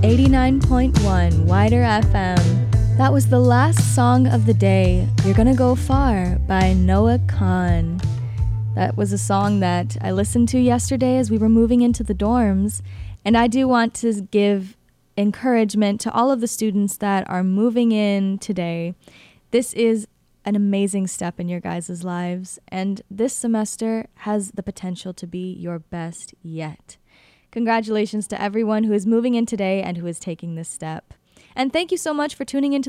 89.1 Wider FM. That was the last song of the day, You're Gonna Go Far by Noah Kahan. That was a song that I listened to yesterday as we were moving into the dorms, and I do want to give encouragement to all of the students that are moving in today. This is an amazing step in your guys' lives, and this semester has the potential to be your best yet. Congratulations to everyone who is moving in today and who is taking this step. And thank you so much for tuning into